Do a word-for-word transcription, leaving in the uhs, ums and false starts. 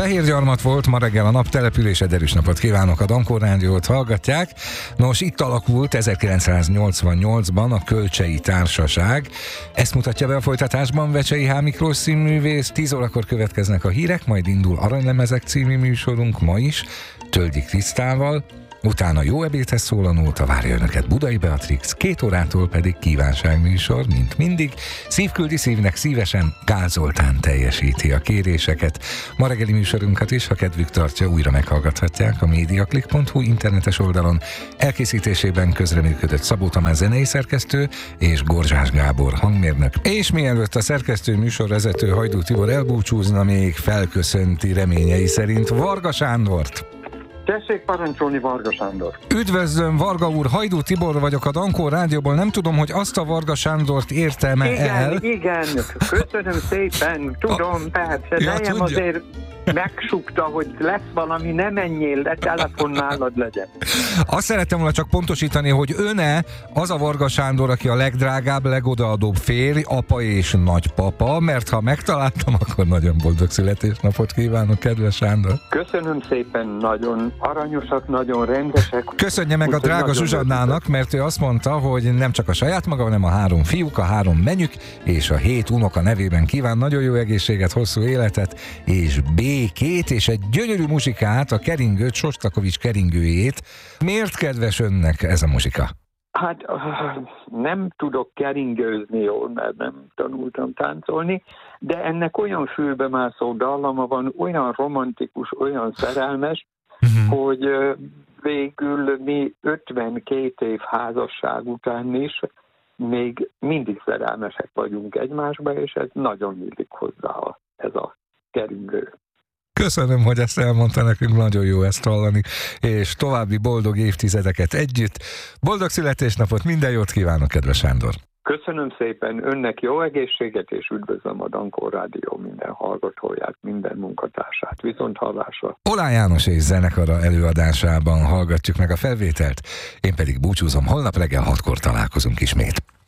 Fehérgyarmat volt, ma reggel a nap, települése, derűs napot kívánok, a Dankor Rádiót hallgatják. Nos, itt alakult ezerkilencszáznyolcvannyolcban a Kölcsei Társaság. Ezt mutatja be a folytatásban Vecsei H. Miklós színművész. tíz órakor következnek a hírek, majd indul Aranylemezek című műsorunk ma is, Töldi Krisztával. Utána Jó ebédhez szól a nóta, várja önöket Budai Beatrix, két órától pedig kívánságműsor, mint mindig. Szívküldi szívnek szívesen, Gál Zoltán teljesíti a kéréseket. Ma reggeli műsorunkat is, ha kedvük tartja, újra meghallgathatják a mediaclick pont hu internetes oldalon. Elkészítésében közreműködött Szabó Tamás zenei szerkesztő és Gorzsás Gábor hangmérnök. És mielőtt a szerkesztő műsorvezető Hajdú Tibor elbúcsúzna, még felköszönti reményei szerint Varga Sándort. Tessék parancsolni, Varga Sándor. Üdvözlöm, Varga úr, Hajdú Tibor vagyok a Dankor Rádióból. Nem tudom, hogy azt a Varga Sándort értem el. Igen, igen, köszönöm szépen, tudom, a... persze, ja, nejem azért megsukta, hogy lesz valami, ne menjél le, telefon nálad legyen. Azt szerettem volna csak pontosítani, hogy öne az a Varga Sándor, aki a legdrágább, legodaadóbb férj, apa és nagypapa, mert ha megtaláltam, akkor nagyon boldog születésnapot kívánok, kedves Sándor. Köszönöm szépen, nagyon aranyosak, nagyon rendesek. Köszönje meg a drága Zsuzsannának, mert ő azt mondta, hogy nem csak a saját maga, hanem a három fiúk, a három menyük és a hét unoka nevében kíván nagyon jó egészséget, hosszú életet és békét, és egy gyönyörű muzsikát, a keringőt, Sostakovics keringőjét. Miért kedves önnek ez a muzsika? Hát nem tudok keringőzni jól, mert nem tanultam táncolni, de ennek olyan fülbemászó dallama van, olyan romantikus, olyan szerelmes, uh-huh. hogy végül mi ötvenkét év házasság után is még mindig szerelmesek vagyunk egymásba, és ez nagyon illik hozzá ez a keringő. Köszönöm, hogy ezt elmondta nekünk, nagyon jó ezt hallani, és további boldog évtizedeket együtt. Boldog születésnapot, minden jót kívánok, kedves Sándor! Köszönöm szépen, önnek jó egészséget, és üdvözlöm a Dankor Rádió minden hallgatóját, minden munkatársát. Viszont hallásra! Olá János és zenekara előadásában hallgatjuk meg a felvételt, én pedig búcsúzom, holnap reggel hatkor találkozunk ismét.